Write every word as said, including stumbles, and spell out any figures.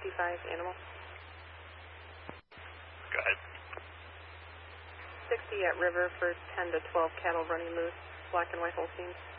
fifty-five animal. Go ahead. sixty at river for ten to twelve cattle running loose, black and white Holsteins.